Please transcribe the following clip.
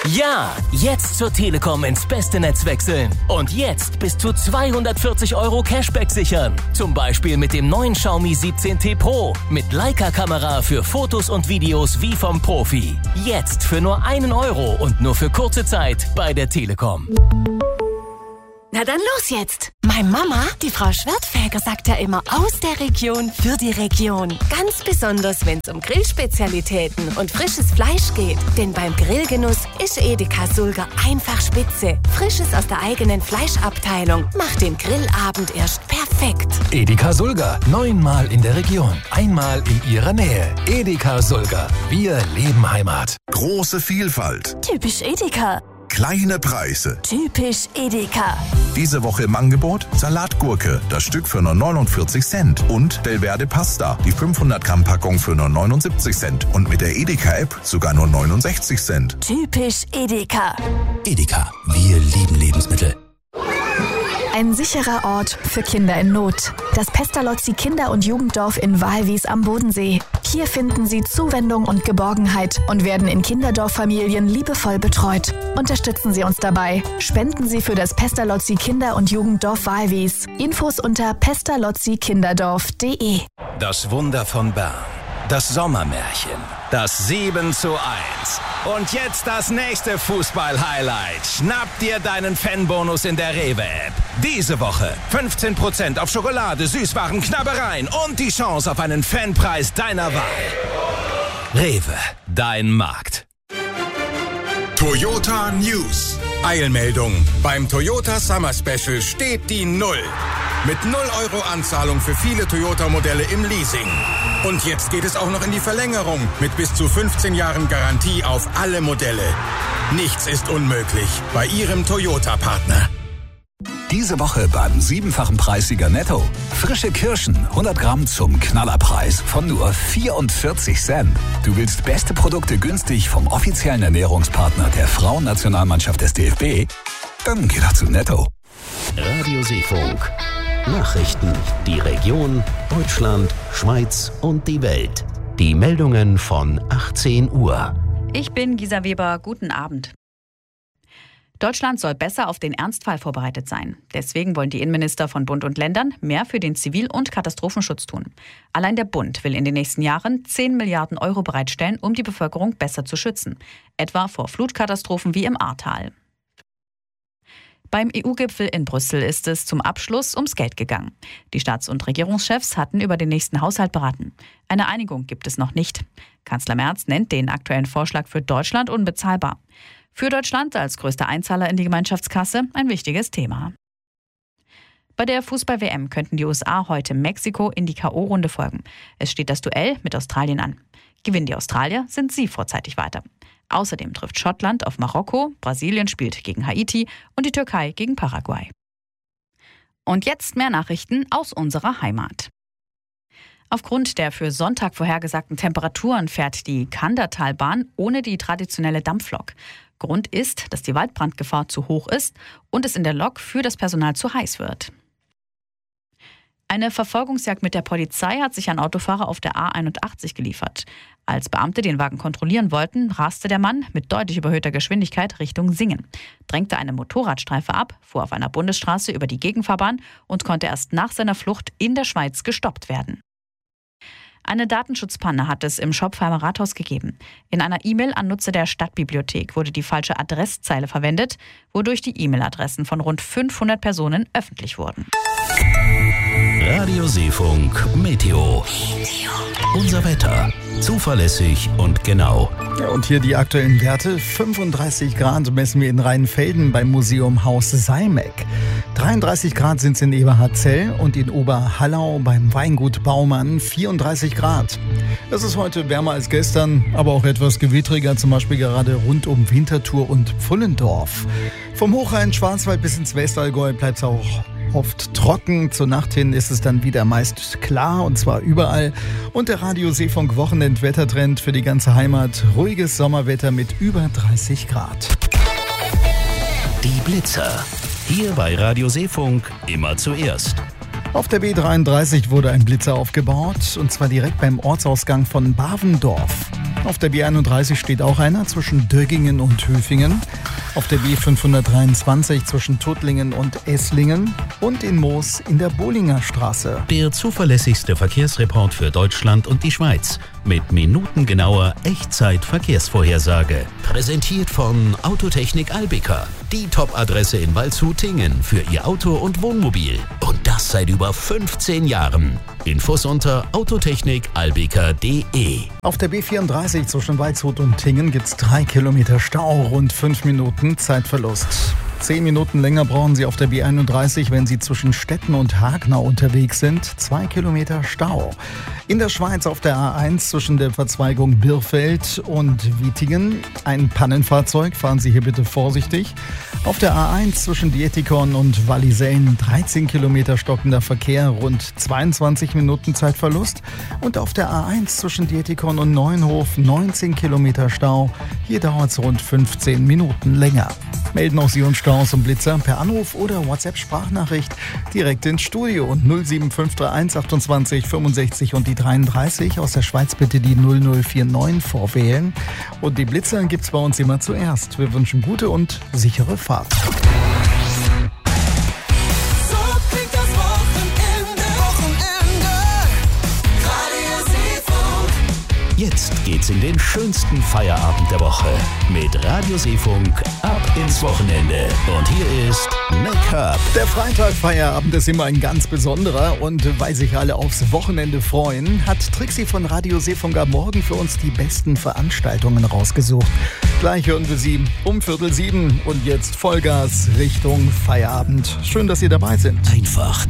Ja, jetzt zur Telekom ins beste Netz wechseln. Und jetzt bis zu 240 € Cashback sichern. Zum Beispiel mit dem neuen Xiaomi 17T Pro. Mit Leica-Kamera für Fotos und Videos wie vom Profi. Jetzt für nur 1 € und nur für kurze Zeit bei der Telekom. Na dann los jetzt. Meine Mama, die Frau Schwertfeger, sagt ja immer aus der Region für die Region. Ganz besonders, wenn es um Grillspezialitäten und frisches Fleisch geht. Denn beim Grillgenuss ist Edeka Sulger einfach spitze. Frisches aus der eigenen Fleischabteilung macht den Grillabend erst perfekt. Edeka Sulger, 9-mal in der Region, einmal in Ihrer Nähe. Edeka Sulger, wir leben Heimat. Große Vielfalt. Typisch Edeka. Kleine Preise. Typisch Edeka. Diese Woche im Angebot Salatgurke, das Stück für nur 49 Cent. Und Belverde Pasta, die 500 Gramm Packung für nur 79 Cent. Und mit der Edeka-App sogar nur 69 Cent. Typisch Edeka. Edeka, wir lieben Lebensmittel. Ein sicherer Ort für Kinder in Not. Das Pestalozzi Kinder- und Jugenddorf in Walwies am Bodensee. Hier finden Sie Zuwendung und Geborgenheit und werden in Kinderdorffamilien liebevoll betreut. Unterstützen Sie uns dabei. Spenden Sie für das Pestalozzi Kinder- und Jugenddorf Walwies. Infos unter pestalozzikinderdorf.de. Das Wunder von Bern. Das Sommermärchen. Das 7:1. Und jetzt das nächste Fußball-Highlight. Schnapp dir deinen Fanbonus in der Rewe-App. Diese Woche 15% auf Schokolade, Süßwaren, Knabbereien und die Chance auf einen Fanpreis deiner Wahl. Rewe, dein Markt. Toyota News. Eilmeldung. Beim Toyota Summer Special steht die 0. Mit 0 € Anzahlung für viele Toyota-Modelle im Leasing. Und jetzt geht es auch noch in die Verlängerung mit bis zu 15 Jahren Garantie auf alle Modelle. Nichts ist unmöglich bei Ihrem Toyota-Partner. Diese Woche beim 7-fachen Preissieger Netto. Frische Kirschen, 100 Gramm zum Knallerpreis von nur 44 Cent. Du willst beste Produkte günstig vom offiziellen Ernährungspartner der Frauennationalmannschaft des DFB? Dann geh doch zu Netto. Radio Seefunk. Nachrichten, die Region, Deutschland, Schweiz und die Welt. Die Meldungen von 18 Uhr. Ich bin Gisa Weber, guten Abend. Deutschland soll besser auf den Ernstfall vorbereitet sein. Deswegen wollen die Innenminister von Bund und Ländern mehr für den Zivil- und Katastrophenschutz tun. Allein der Bund will in den nächsten Jahren 10 Milliarden € bereitstellen, um die Bevölkerung besser zu schützen. Etwa vor Flutkatastrophen wie im Ahrtal. Beim EU-Gipfel in Brüssel ist es zum Abschluss ums Geld gegangen. Die Staats- und Regierungschefs hatten über den nächsten Haushalt beraten. Eine Einigung gibt es noch nicht. Kanzler Merz nennt den aktuellen Vorschlag für Deutschland unbezahlbar. Für Deutschland als größter Einzahler in die Gemeinschaftskasse ein wichtiges Thema. Bei der Fußball-WM könnten die USA heute Mexiko in die K.O.-Runde folgen. Es steht das Duell mit Australien an. Gewinnen die Australier, sind sie vorzeitig weiter. Außerdem trifft Schottland auf Marokko, Brasilien spielt gegen Haiti und die Türkei gegen Paraguay. Und jetzt mehr Nachrichten aus unserer Heimat. Aufgrund der für Sonntag vorhergesagten Temperaturen fährt die Kandertalbahn ohne die traditionelle Dampflok. Grund ist, dass die Waldbrandgefahr zu hoch ist und es in der Lok für das Personal zu heiß wird. Eine Verfolgungsjagd mit der Polizei hat sich ein Autofahrer auf der A81 geliefert. Als Beamte den Wagen kontrollieren wollten, raste der Mann mit deutlich überhöhter Geschwindigkeit Richtung Singen, drängte eine Motorradstreife ab, fuhr auf einer Bundesstraße über die Gegenfahrbahn und konnte erst nach seiner Flucht in der Schweiz gestoppt werden. Eine Datenschutzpanne hat es im Schopfheimer Rathaus gegeben. In einer E-Mail an Nutzer der Stadtbibliothek wurde die falsche Adresszeile verwendet, wodurch die E-Mail-Adressen von rund 500 Personen öffentlich wurden. Radio Seefunk Meteo. Unser Wetter. Zuverlässig und genau. Ja, und hier die aktuellen Werte. 35 Grad messen wir in Rheinfelden beim Museum Haus Salmeck. 33 Grad sind es in Eberhardzell und in Oberhallau beim Weingut Baumann 34 Grad. Es ist heute wärmer als gestern, aber auch etwas gewittriger, zum Beispiel gerade rund um Winterthur und Pfullendorf. Vom Hochrhein-Schwarzwald bis ins Westallgäu bleibt es auch oft trocken. Zur Nacht hin ist es dann wieder meist klar und zwar überall. Und der Radio Seefunk Wochenend-Wettertrend für die ganze Heimat. Ruhiges Sommerwetter mit über 30 Grad. Die Blitzer. Hier bei Radio Seefunk immer zuerst. Auf der B33 wurde ein Blitzer aufgebaut und zwar direkt beim Ortsausgang von Bavendorf. Auf der B31 steht auch einer zwischen Döggingen und Höfingen. Auf der B523 zwischen Tuttlingen und Esslingen. Und in Moos in der Bohlinger Straße. Der zuverlässigste Verkehrsreport für Deutschland und die Schweiz. Mit minutengenauer Echtzeit-Verkehrsvorhersage. Präsentiert von Autotechnik Albika. Die Top-Adresse in Waldshut-Tingen für Ihr Auto und Wohnmobil. Und das seit über 15 Jahren. Infos unter autotechnikalbika.de. Auf der B34 zwischen Waldshut und Tingen gibt's 3 Kilometer Stau, rund 5 Minuten Zeitverlust. 10 Minuten länger brauchen Sie auf der B31, wenn Sie zwischen Stetten und Hagnau unterwegs sind. 2 Kilometer Stau. In der Schweiz auf der A1 zwischen der Verzweigung Birrfeld und Wietingen ein Pannenfahrzeug. Fahren Sie hier bitte vorsichtig. Auf der A1 zwischen Dietikon und Wallisellen 13 Kilometer stockender Verkehr, rund 22 Minuten Zeitverlust. Und auf der A1 zwischen Dietikon und Neuenhof 19 Kilometer Stau. Hier dauert es rund 15 Minuten länger. Melden auch Sie uns Staus und Blitzer per Anruf oder WhatsApp-Sprachnachricht direkt ins Studio. Und 07531 28 65 und die 33. Aus der Schweiz bitte die 0049 vorwählen. Und die Blitzer gibt's bei uns immer zuerst. Wir wünschen gute und sichere Fahrt. Jetzt geht's in den schönsten Feierabend der Woche mit Radio Seefunk ab ins Wochenende. Und hier ist Make-up. Der Freitag-Feierabend ist immer ein ganz besonderer und weil sich alle aufs Wochenende freuen, hat Trixie von Radio Seefunk am Morgen für uns die besten Veranstaltungen rausgesucht. Gleich hören wir sie um 6:45 und jetzt Vollgas Richtung Feierabend. Schön, dass Sie dabei sind. Einfach